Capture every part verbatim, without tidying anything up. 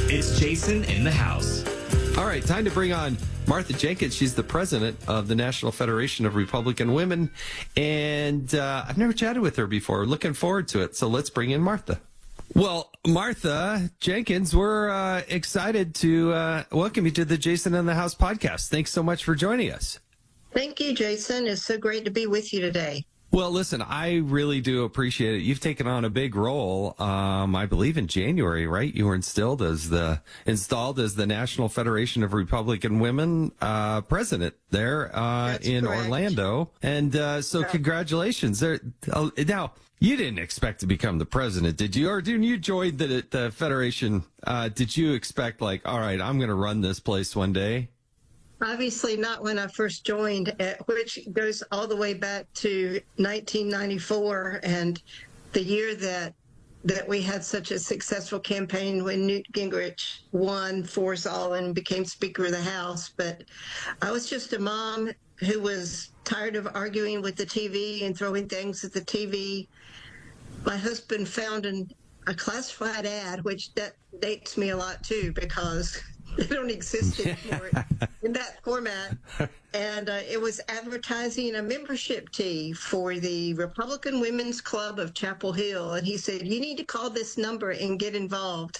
It's Jason in the house. All right, time to bring on Martha Jenkins. She's the president of the National Federation of Republican Women, and uh, I've never chatted with her before. Looking forward to it, so let's bring in Martha. Well, Martha Jenkins, we're uh, excited to uh, welcome you to the Jason in the House podcast. Thanks so much for joining us. Thank you, Jason. It's so great to be with you today. Well, listen, I really do appreciate it. You've taken on a big role, um, I believe in January, right? You were instilled as the installed as the National Federation of Republican Women uh, president there uh, in correct. Orlando. And uh, so Yeah. congratulations. There, uh, now, you didn't expect to become the president, did you? Or when you joined the, the Federation, uh, did you expect, like, all right, I'm going to run this place one day? Obviously not when I first joined, uh, which goes all the way back to nineteen ninety-four and the year that that we had such a successful campaign when Newt Gingrich won for us all and became Speaker of the House. But I was just a mom who was tired of arguing with the T V and throwing things at the T V. My husband found an, a classified ad, which that dates me a lot too, because they don't exist anymore in that format. And uh, it was advertising a membership tee for the Republican Women's Club of Chapel Hill. And he said, you need to call this number and get involved.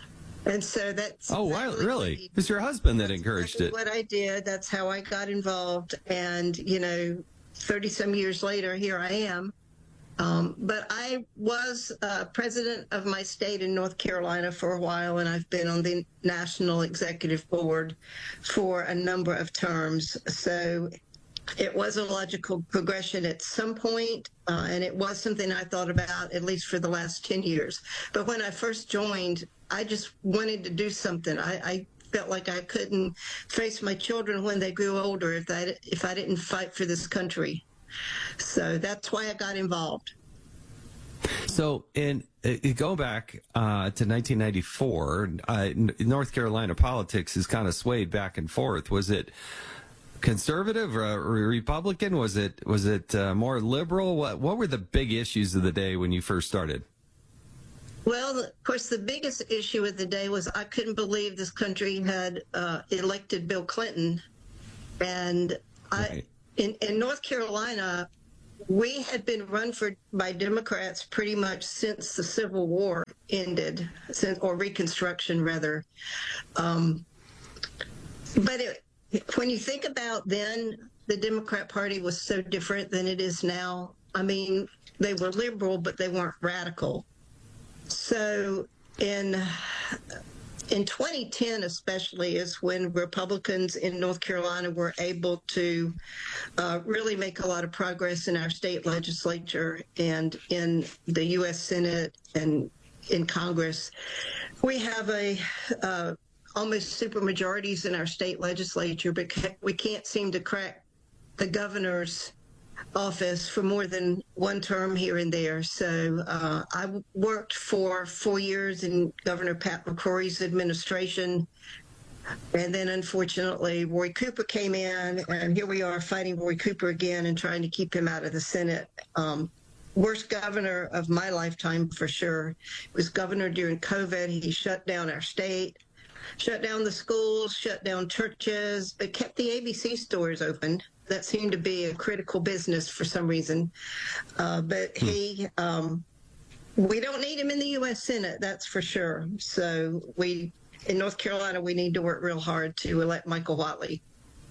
And so that's... Oh, wow, really? It was your husband that encouraged it. What I did, that's how I got involved. And, you know, thirty-some years later, here I am. Um, but I was uh, president of my state in North Carolina for a while, and I've been on the National Executive Board for a number of terms. So it was a logical progression at some point, uh, and it was something I thought about at least for the last ten years. But when I first joined, I just wanted to do something. I, I felt like I couldn't face my children when they grew older if I, if I didn't fight for this country. So that's why I got involved. So, in uh, go back uh, to nineteen ninety-four, uh, North Carolina politics has kind of swayed back and forth. Was it conservative or Republican? Was it was it uh, more liberal? What what were the big issues of the day when you first started? Well, of course, the biggest issue of the day was I couldn't believe this country had uh, elected Bill Clinton, and I. Right. In, in North Carolina, we had been run for by Democrats pretty much since the Civil War ended, since, or Reconstruction, rather. Um, but it, when you think about then, the Democrat Party was so different than it is now. I mean, they were liberal, but they weren't radical. So in... In twenty ten, especially, is when Republicans in North Carolina were able to uh, really make a lot of progress in our state legislature and in the U S Senate and in Congress. We have a uh, almost supermajorities in our state legislature, but we can't seem to crack the governor's office for more than one term here and there. So uh, I worked for four years in Governor Pat McCrory's administration. And then, unfortunately, Roy Cooper came in, and here we are fighting Roy Cooper again and trying to keep him out of the Senate. Um, worst governor of my lifetime, for sure. He was governor during COVID. He shut down our state, shut down the schools, shut down churches, but kept the A B C stores open. That seemed to be a critical business for some reason. Uh, but he, um, we don't need him in the U S Senate, that's for sure. So we, in North Carolina, we need to work real hard to elect Michael Whatley.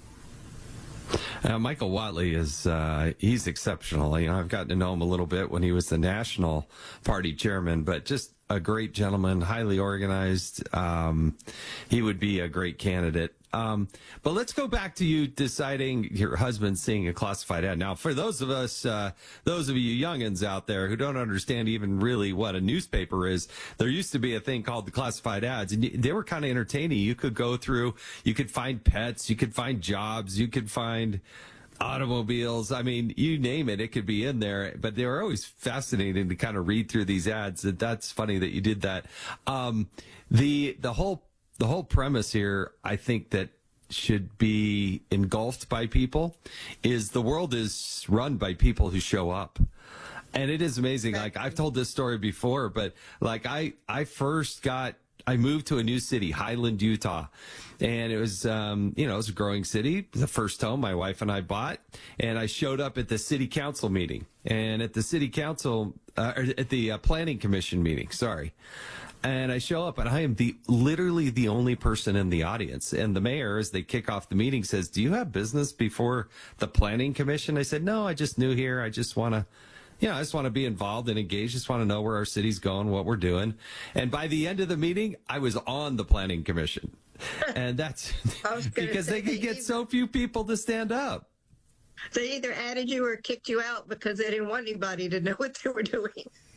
Uh, Michael Whatley is, uh, he's exceptional. You know, I've gotten to know him a little bit when he was the National Party chairman, but just a great gentleman, highly organized. Um, he would be a great candidate. Um, but let's go back to you deciding your husband seeing a classified ad. Now, for those of us, uh, those of you youngins out there who don't understand even really what a newspaper is, there used to be a thing called the classified ads, and they were kind of entertaining. You could go through, you could find pets, you could find jobs, you could find automobiles. I mean, you name it, it could be in there, but they were always fascinating to kind of read through these ads. And that's funny that you did that. Um, the, the whole The whole premise here, I think, that should be engulfed by people is the world is run by people who show up. And it is amazing. Like, I've told this story before, but like I, I first got, I moved to a new city, Highland, Utah. And it was, um, you know, it was a growing city, the first home my wife and I bought. And I showed up at the city council meeting. And at the city council, uh, or at the uh, planning commission meeting, sorry. And I show up and I am the literally the only person in the audience. And the mayor, as they kick off the meeting, says, "Do you have business before the planning commission?" I said, "No, I just new here. I just want to, you know, I just want to be involved and engaged. Just want to know where our city's going, what we're doing." And by the end of the meeting, I was on the planning commission. And that's because they could get so few people to stand up. They either added you or kicked you out because they didn't want anybody to know what they were doing.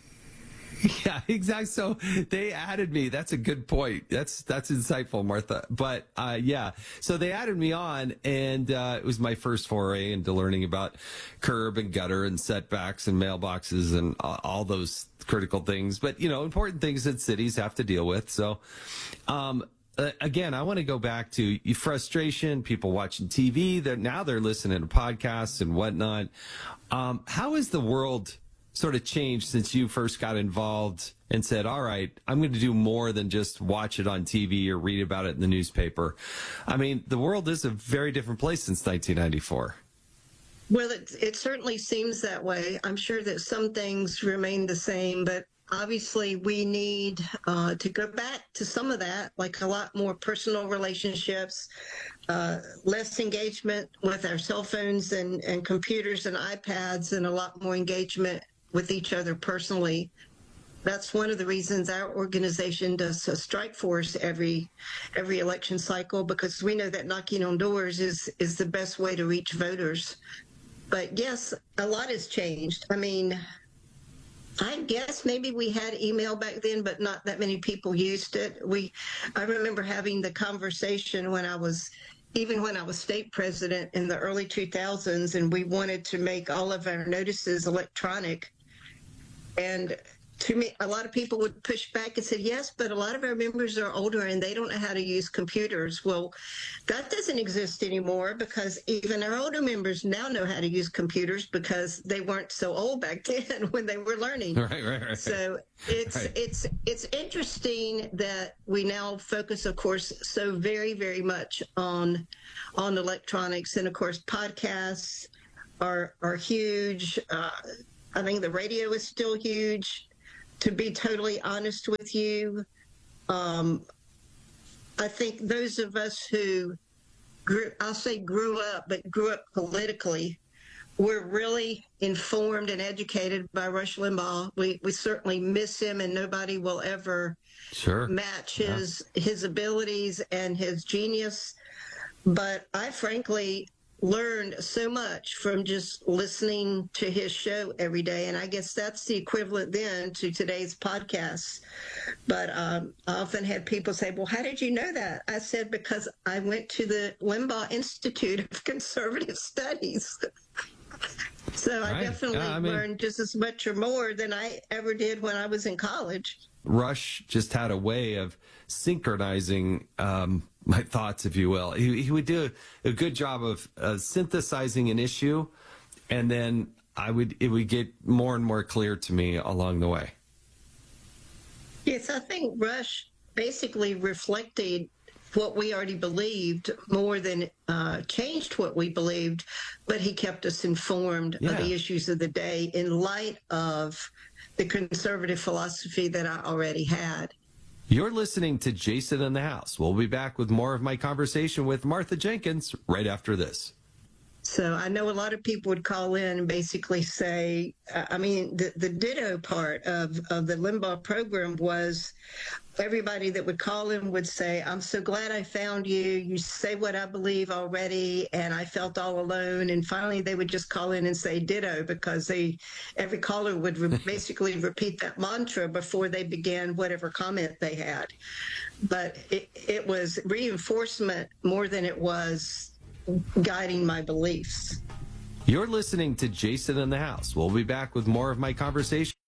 Yeah, exactly. So they added me. That's a good point. That's that's insightful, Martha. But uh, yeah, so they added me on, and uh, it was my first foray into learning about curb and gutter and setbacks and mailboxes and uh, all those critical things. But you know, important things that cities have to deal with. So. Um, Uh, again, I want to go back to frustration, people watching T V. They're, now they're listening to podcasts and whatnot. Um, how has the world sort of changed since you first got involved and said, all right, I'm going to do more than just watch it on T V or read about it in the newspaper? I mean, the world is a very different place since nineteen ninety-four. Well, it, it certainly seems that way. I'm sure that some things remain the same, but obviously we need uh, to go back to some of that, like a lot more personal relationships, uh, less engagement with our cell phones and, and computers and iPads, and a lot more engagement with each other personally. That's one of the reasons our organization does a strike force every every election cycle, because we know that knocking on doors is, is the best way to reach voters. But yes, a lot has changed. I mean, I guess maybe we had email back then, but not that many people used it. We, I remember having the conversation when I was, even when I was state president in the early two thousands, and we wanted to make all of our notices electronic. And to me, a lot of people would push back and say, yes, but a lot of our members are older and they don't know how to use computers. Well, that doesn't exist anymore, because even our older members now know how to use computers because they weren't so old back then when they were learning. Right, right, right. So it's right. it's it's interesting that we now focus, of course, so very, very much on on electronics. And of course, podcasts are are huge. Uh, I think the radio is still huge. To be totally honest with you, um, I think those of us who grew, I'll say grew up, but grew up politically, were really informed and educated by Rush Limbaugh. We we certainly miss him, and nobody will ever sure. match his yeah. his abilities and his genius. But I frankly learned so much from just listening to his show every day. And I guess that's the equivalent then to today's podcast. But um, I often had people say, well, how did you know that? I said, because I went to the Limbaugh Institute of Conservative Studies. So I right. definitely yeah, I mean, learned just as much or more than I ever did when I was in college. Rush just had a way of synchronizing um, my thoughts, if you will. He, he would do a, a good job of uh, synthesizing an issue, and then I would it would get more and more clear to me along the way. Yes, I think Rush basically reflected what we already believed more than uh, changed what we believed, but he kept us informed yeah. of the issues of the day in light of the conservative philosophy that I already had. You're listening to Jason in the House. We'll be back with more of my conversation with Martha Jenkins right after this. So I know a lot of people would call in and basically say, uh, I mean, the, the ditto part of, of the Limbaugh program was everybody that would call in would say, I'm so glad I found you. You say what I believe already, and I felt all alone. And finally, they would just call in and say ditto, because they every caller would re- basically repeat that mantra before they began whatever comment they had. But it, it was reinforcement more than it was guiding my beliefs. You're listening to Jason in the House. We'll be back with more of my conversation.